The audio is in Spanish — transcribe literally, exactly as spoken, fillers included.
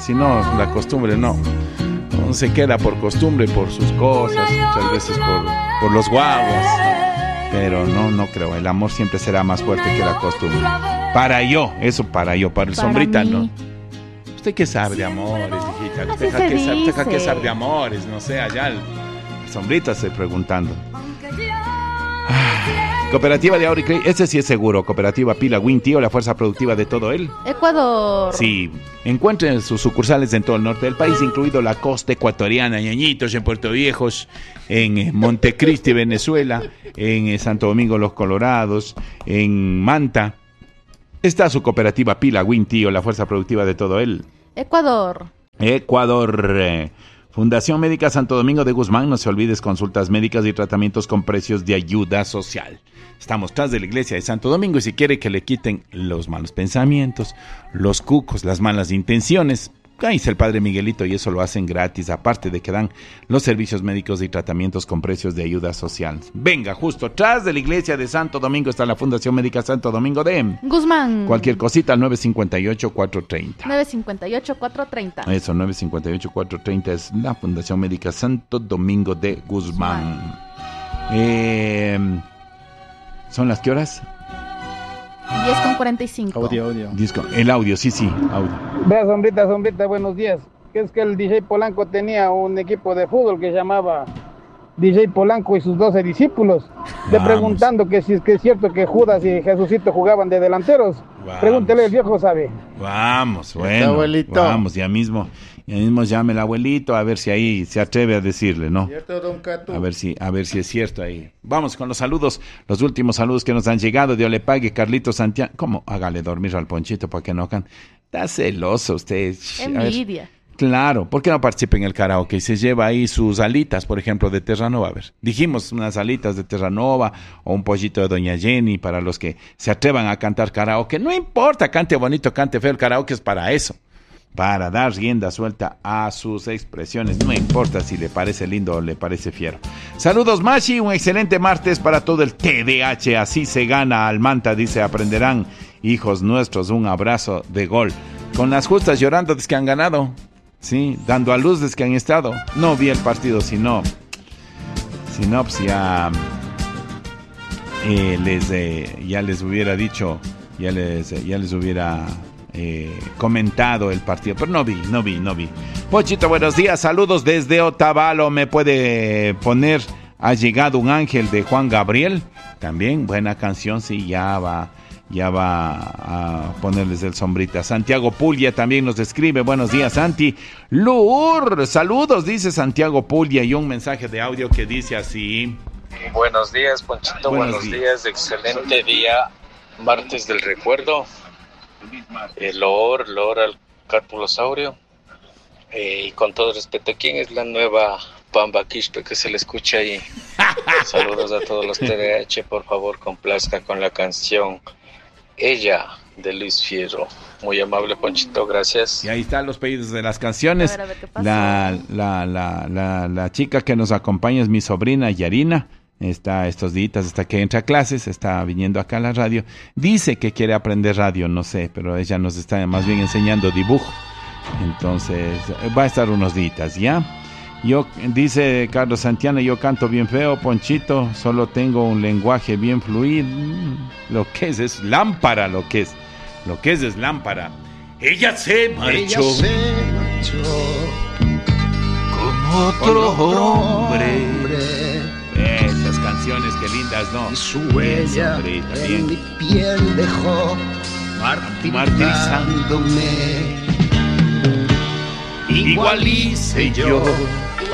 si no, la costumbre no. No se queda por costumbre, por sus cosas, muchas veces por, por los guagos. Pero no, no creo. El amor siempre será más fuerte que la costumbre. Para yo, eso para yo, para el para sombrita, mí. ¿No? ¿Usted qué sabe de amores, hijita? ¿Usted qué sabe, usted qué sabe de amores? No sé, allá el, el sombrita estoy preguntando. Ah, Cooperativa de Ahorro y Crédito, ese sí es seguro. Cooperativa Pila Win Tío, la fuerza productiva de todo el Ecuador. Sí, encuentren sus sucursales en todo el norte del país, incluido la costa ecuatoriana, Ñañitos, en Puerto Viejos, en Montecristi, Venezuela, en Santo Domingo, Los Colorados, en Manta. Está su cooperativa Pila Win Tío, la fuerza productiva de todo el Ecuador. Ecuador. Eh, Fundación Médica Santo Domingo de Guzmán, no se olvides, consultas médicas y tratamientos con precios de ayuda social. Estamos tras de la iglesia de Santo Domingo y si quiere que le quiten los malos pensamientos, los cucos, las malas intenciones, ahí está el Padre Miguelito y eso lo hacen gratis, aparte de que dan los servicios médicos y tratamientos con precios de ayuda social. Venga, justo tras de la iglesia de Santo Domingo está la Fundación Médica Santo Domingo de Guzmán. Cualquier cosita al nueve cinco ocho, cuatro tres cero. nueve cinco ocho, cuatro tres cero. Eso, nueve cinco ocho, cuatro tres cero es la Fundación Médica Santo Domingo de Guzmán. Eh, ¿Son las qué horas? diez con cuarenta y cinco. Audio, audio. Disco, el audio, sí, sí, audio. Vea, sombrita, sombrita, buenos días. Que es que el D J Polanco tenía un equipo de fútbol que se llamaba D J Polanco y sus doce discípulos. Le preguntando que si es que es cierto que Judas y Jesucito jugaban de delanteros. Vamos. Pregúntele, el viejo sabe. Vamos, bueno. Abuelito. Vamos, ya mismo, ya mismo llame el abuelito a ver si ahí se atreve a decirle, ¿no? ¿Cierto, don Catu? A ver si, a ver si es cierto ahí. Vamos con los saludos, los últimos saludos que nos han llegado. Dios le pague, Carlitos Santiago. ¿Cómo? Hágale dormir al Ponchito para que no can. Está celoso usted. Envidia. Claro, ¿por qué no participa en el karaoke? Y se lleva ahí sus alitas, por ejemplo, de Terranova. A ver, dijimos unas alitas de Terranova o un pollito de Doña Jenny para los que se atrevan a cantar karaoke. No importa, cante bonito, cante feo, el karaoke es para eso. Para dar rienda suelta a sus expresiones. No importa si le parece lindo o le parece fiero. Saludos, Mashi. Un excelente martes para todo el T D A H. Así se gana al Manta, dice. Aprenderán, hijos nuestros. Un abrazo de gol. Con las justas llorando desde que han ganado. Sí, dando a luz desde que han estado. No vi el partido, sino... Si no, pues ya... Eh, les, eh, ya les hubiera dicho... Ya les, eh, ya les hubiera... Eh, comentado el partido, pero no vi, no vi, no vi. Pochito, buenos días, saludos desde Otavalo. ¿Me puede poner Ha llegado un ángel de Juan Gabriel? También buena canción, sí, ya va, ya va a ponerles el sombrita. Santiago Puglia también nos escribe, buenos días, Santi. Lur, saludos, dice Santiago Puglia, y un mensaje de audio que dice así. Buenos días, Ponchito, buenos, buenos días. días, excelente día, martes del recuerdo. El loor, loor al carpulosaurio. Eh, y con todo respeto, ¿quién es la nueva Pamba Quispe que se le escucha ahí? Saludos a todos los T D A H, por favor, complazca con la canción Ella de Luis Fierro. Muy amable, Ponchito, gracias. Y ahí están los pedidos de las canciones. A ver, a ver, ¿qué pasa? La, la, la, la, la chica que nos acompaña es mi sobrina Yarina. Está estos días, hasta que entra a clases, está viniendo acá a la radio. Dice que quiere aprender radio, no sé, pero ella nos está más bien enseñando dibujo. Entonces, va a estar unos días, ¿ya? Yo, dice Carlos Santiano, yo canto bien feo, Ponchito, solo tengo un lenguaje bien fluido. Lo que es, es lámpara, lo que es. Lo que es, es lámpara. Ella se marchó. Ella se marchó como otro hombre. Esas canciones, qué lindas, ¿no? Y su huella bien, en bien. Mi piel dejó martirizándome. Igual hice yo